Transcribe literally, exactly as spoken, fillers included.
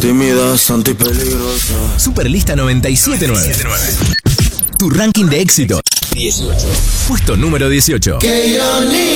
Tímida, santa y peligrosa. Superlista noventa y siete nueve. Tu ranking de éxito. dieciocho. Puesto número dieciocho. Que yo ni